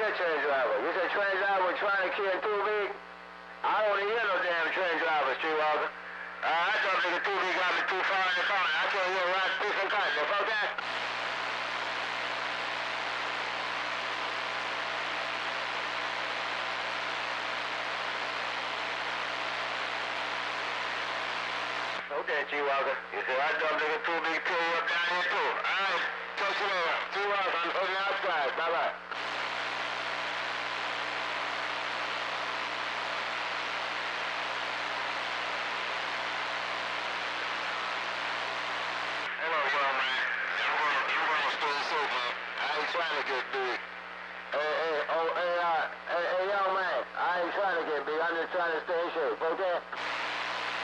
said train driver. You said train driver trying to kill too big? I don't want to hear no damn train driver, Streetwalker. I thought nigga too big got me too far in the corner. I can't hear right through some cotton. The fuck that? Okay, G-Walker. You said I thought nigga too big pull you up down here too. Alright, touch it over. G-Walker, I'm on the outside. Bye-bye. Trying to get big. Hey, young man, I ain't trying to get big. I'm just trying to stay in shape, okay?